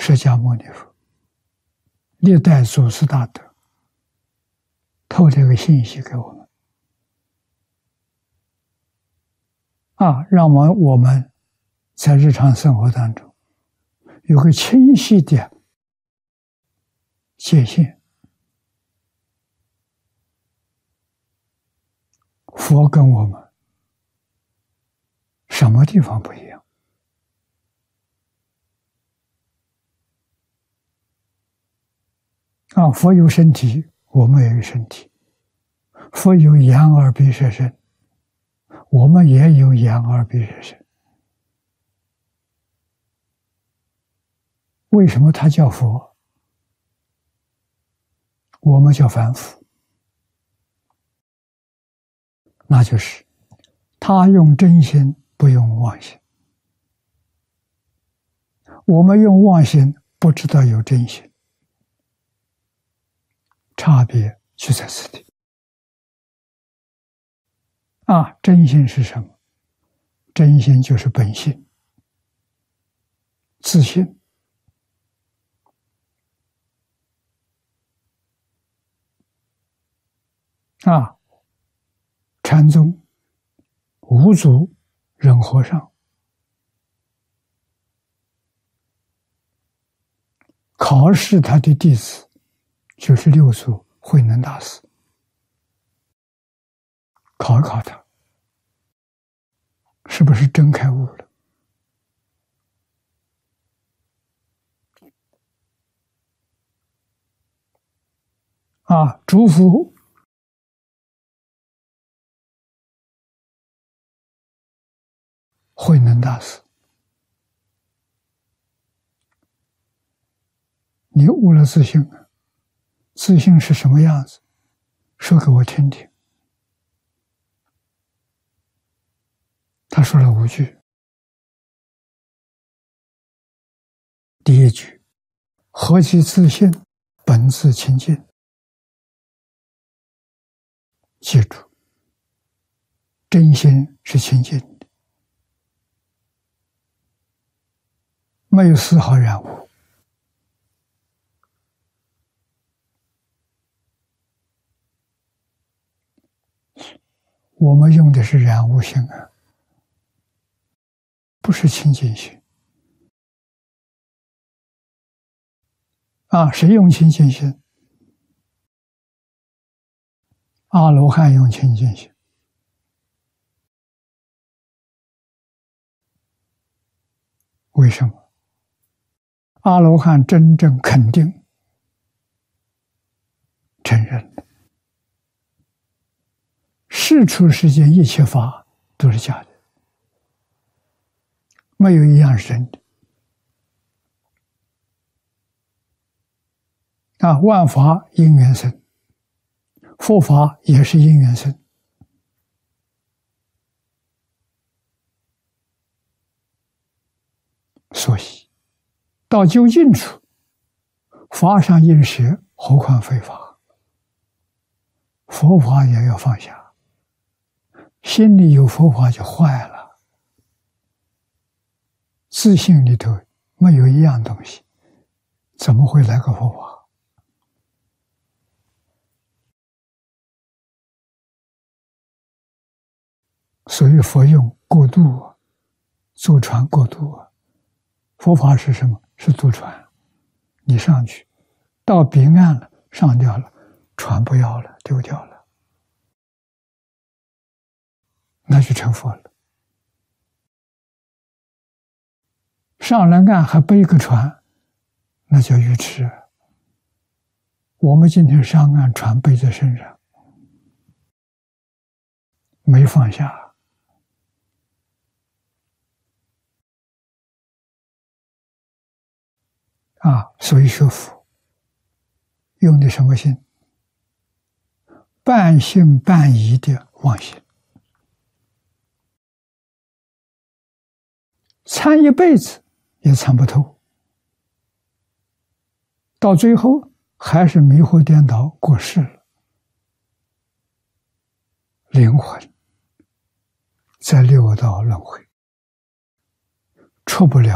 释迦牟尼佛历代祖师大德透这个信息给我们，让我们在日常生活当中有个清晰的界限。佛跟我们什么地方不一样？佛有身体，我们也有身体；佛有眼耳鼻舌身，我们也有眼耳鼻舌身。为什么他叫佛，我们叫凡夫？那就是他用真心，不用妄心；我们用妄心，不知道有真心。差别就在此地。真心是什么？真心就是本性、自信。禅宗五祖忍和尚考试他的弟子就是六祖慧能大师，考一考他是不是真开悟了。嘱咐慧能大师，你悟了自性，自性是什么样子？说给我听听。他说了5句。第一句，何其自性，本自清净。记住，真心是清净的，没有丝毫染污。我们用的是染污性不是清净性。谁用清净心？阿罗汉用清净心。为什么？阿罗汉真正肯定承认的，世出世间一切法都是假的，没有一样是真的。万法因缘生，佛法也是因缘生。所以到究竟处，法上应舍，何况非法？佛法也要放下，心里有佛法就坏了。自性里头没有一样东西，怎么会来个佛法？所以佛用过渡，坐船过渡。佛法是什么？是渡船。你上去，到彼岸了，上吊了，船不要了，丢掉了，那就成佛了。上了岸还背个船，那叫愚痴。我们今天上岸，船背在身上，没放下。所以学佛用的什么心？半信半疑的妄心，参一辈子也参不透，到最后还是迷惑颠倒过世了。灵魂在六道轮回，出不了